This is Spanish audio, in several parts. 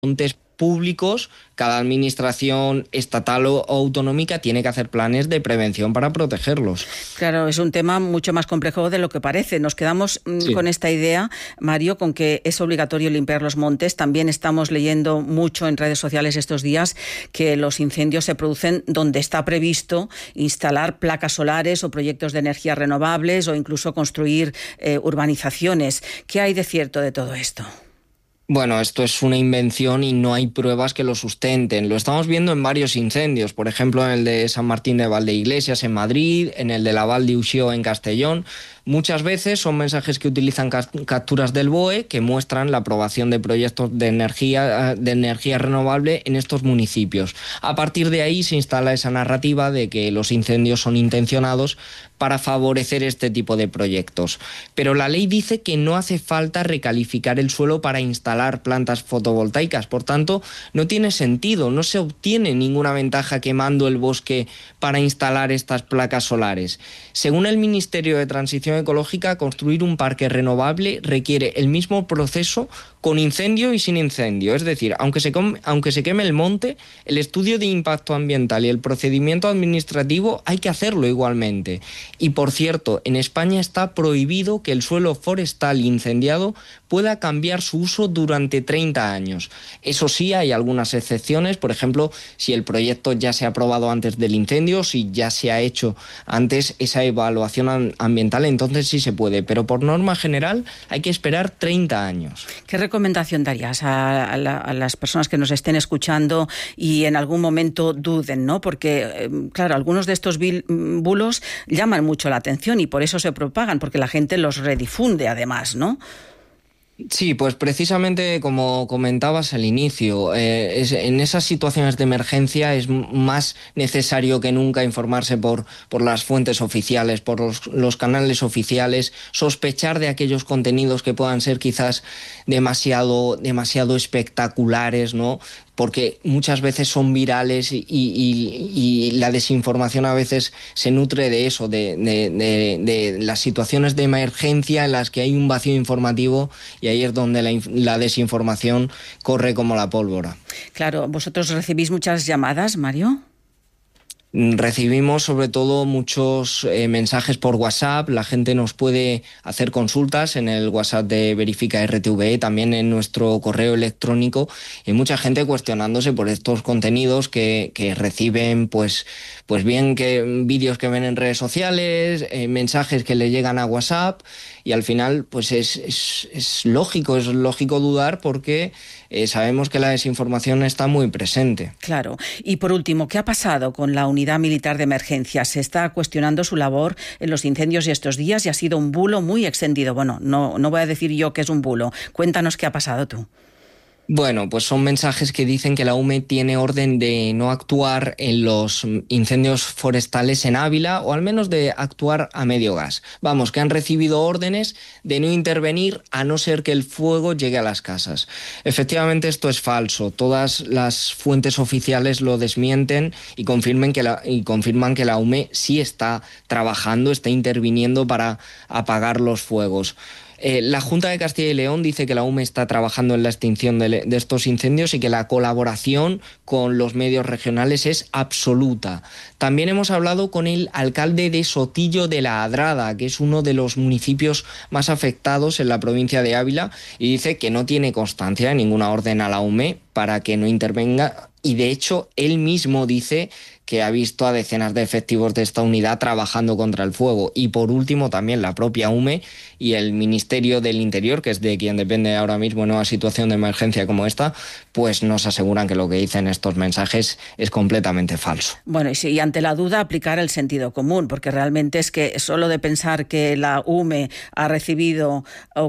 montes públicos, cada administración estatal o autonómica tiene que hacer planes de prevención para protegerlos. Claro, es un tema mucho más complejo de lo que parece. Nos quedamos con esta idea, Mario, con que es obligatorio limpiar los montes. También estamos leyendo mucho en redes sociales estos días que los incendios se producen donde está previsto instalar placas solares o proyectos de energías renovables o incluso construir urbanizaciones. ¿Qué hay de cierto de todo esto? Bueno, esto es una invención y no hay pruebas que lo sustenten. Lo estamos viendo en varios incendios, por ejemplo en el de San Martín de Valdeiglesias en Madrid, en el de la Val de Uxó en Castellón. Muchas veces son mensajes que utilizan capturas del BOE que muestran la aprobación de proyectos de energía renovable en estos municipios. A partir de ahí se instala esa narrativa de que los incendios son intencionados para favorecer este tipo de proyectos. Pero la ley dice que no hace falta recalificar el suelo para instalar plantas fotovoltaicas. Por tanto, no tiene sentido, no se obtiene ninguna ventaja quemando el bosque para instalar estas placas solares. Según el Ministerio de Transición Ecológica, construir un parque renovable requiere el mismo proceso con incendio y sin incendio. Es decir, aunque se queme el monte, el estudio de impacto ambiental y el procedimiento administrativo hay que hacerlo igualmente. Y por cierto, en España está prohibido que el suelo forestal incendiado pueda cambiar su uso durante 30 años. Eso sí, hay algunas excepciones, por ejemplo, si el proyecto ya se ha aprobado antes del incendio, si ya se ha hecho antes esa evaluación ambiental, entonces sí se puede, pero por norma general hay que esperar 30 años. ¿Qué recomendación darías a las personas que nos estén escuchando y en algún momento duden, ¿no? Porque, claro, algunos de estos bulos llaman mucho la atención y por eso se propagan, porque la gente los redifunde además, ¿no? Sí, pues precisamente como comentabas al inicio, en esas situaciones de emergencia es más necesario que nunca informarse por las fuentes oficiales, por los canales oficiales, sospechar de aquellos contenidos que puedan ser quizás demasiado espectaculares, ¿no? Porque muchas veces son virales y la desinformación a veces se nutre de eso, de las situaciones de emergencia en las que hay un vacío informativo y ahí es donde la desinformación corre como la pólvora. Claro, ¿vosotros recibís muchas llamadas, Mario? Recibimos sobre todo muchos mensajes por WhatsApp, la gente nos puede hacer consultas en el WhatsApp de Verifica RTV, también en nuestro correo electrónico, y mucha gente cuestionándose por estos contenidos que reciben, pues bien que vídeos que ven en redes sociales, mensajes que le llegan a WhatsApp, y al final pues es lógico dudar porque sabemos que la desinformación está muy presente. Claro. Y por último, ¿qué ha pasado con la Unidad Militar de Emergencias? Se está cuestionando su labor en los incendios de estos días y ha sido un bulo muy extendido. Bueno, no voy a decir yo que es un bulo. Cuéntanos qué ha pasado tú. Bueno, pues son mensajes que dicen que la UME tiene orden de no actuar en los incendios forestales en Ávila, o al menos de actuar a medio gas. Vamos, que han recibido órdenes de no intervenir a no ser que el fuego llegue a las casas. Efectivamente, esto es falso. Todas las fuentes oficiales lo desmienten y confirman que la UME sí está trabajando, está interviniendo para apagar los fuegos. La Junta de Castilla y León dice que la UME está trabajando en la extinción de estos incendios y que la colaboración con los medios regionales es absoluta. También hemos hablado con el alcalde de Sotillo de la Adrada, que es uno de los municipios más afectados en la provincia de Ávila, y dice que no tiene constancia de ninguna orden a la UME para que no intervenga, y de hecho él mismo dice que ha visto a decenas de efectivos de esta unidad trabajando contra el fuego. Y por último también la propia UME y el Ministerio del Interior, que es de quien depende ahora mismo en una situación de emergencia como esta, pues nos aseguran que lo que dicen estos mensajes es completamente falso. Bueno, y ante la duda aplicar el sentido común, porque realmente es que solo de pensar que la UME ha recibido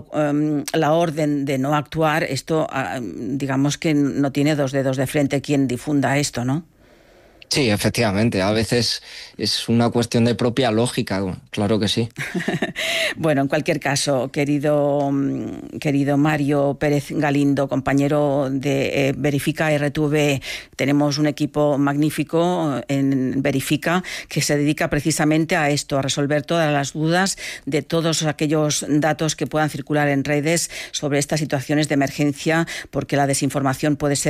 la orden de no actuar, esto digamos que no tiene dos dedos de frente quien difunda esto, ¿no? Sí, efectivamente. A veces es una cuestión de propia lógica, claro que sí. Bueno, en cualquier caso, querido Mario Pérez Galindo, compañero de Verifica RTV, tenemos un equipo magnífico en Verifica que se dedica precisamente a esto, a resolver todas las dudas de todos aquellos datos que puedan circular en redes sobre estas situaciones de emergencia, porque la desinformación puede ser